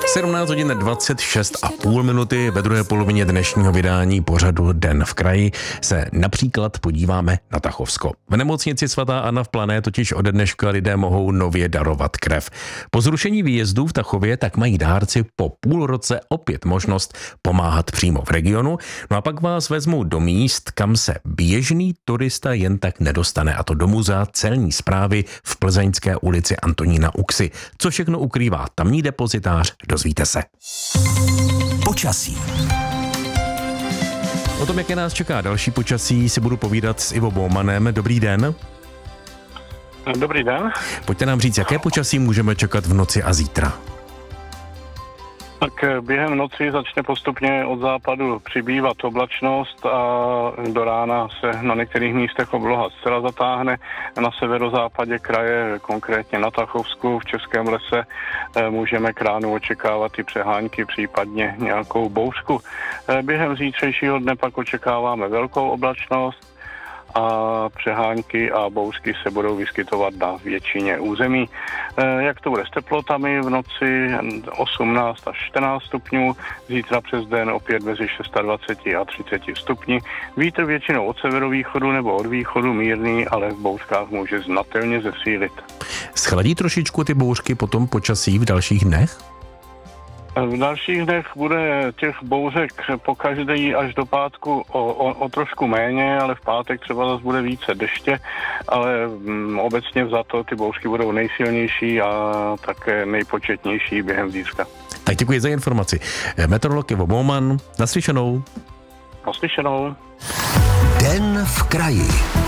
17 hodin 26,5 minuty ve druhé polovině dnešního vydání pořadu Den v kraji se například podíváme na Tachovsko. V nemocnici svatá Anna v Plané totiž ode dneška lidé mohou nově darovat krev. Po zrušení výjezdů v Tachově tak mají dárci po půl roce opět možnost pomáhat přímo v regionu. No a pak vás vezmou do míst, kam se běžný turista jen tak nedostane, a to do muzea celní správy v Plzeňské ulici Antonína Uxy. Co všechno ukrývá tamní depozitář, dozvíte se. Počasí. O tom, jaké nás čeká další počasí, si budu povídat s Ivo Baumanem. Dobrý den. Dobrý den. Pojďte nám říct, jaké počasí můžeme čekat v noci a zítra. Tak během noci začne postupně od západu přibývat oblačnost a do rána se na některých místech obloha zcela zatáhne. Na severozápadě kraje, konkrétně na Tachovsku, v Českém lese, můžeme k ránu očekávat i přehánky, případně nějakou bouřku. Během zítřejšího dne pak očekáváme velkou oblačnost a přehánky a bouřky se budou vyskytovat na většině území. Jak to bude s teplotami? V noci 18 až 14 stupňů, zítra přes den opět mezi 26 a 30 stupni. Vítr většinou od severovýchodu nebo od východu mírný, ale v bouřkách může znatelně zesílit. Schladí trošičku ty bouřky potom počasí v dalších dnech? V dalších dnech bude těch bouřek po každý až do pátku o trošku méně, ale v pátek třeba zase bude více deště, ale obecně vzato ty bouřky budou nejsilnější a také nejpočetnější během zítřka. Tak děkuji za informaci. Meteorolog Ivo Bauman, naslyšenou. Naslyšenou. Den v kraji.